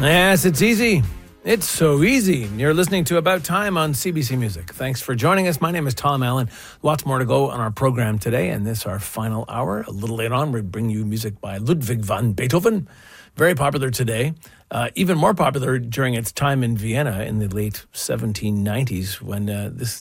Yes, it's easy. It's so easy. You're listening to About Time on CBC Music. Thanks for joining us. My name is Tom Allen. Lots more to go on our program today, and this our final hour. A little later on, we bring you music by Ludwig van Beethoven. Very popular today. Even more popular during its time in Vienna in the late 1790s when this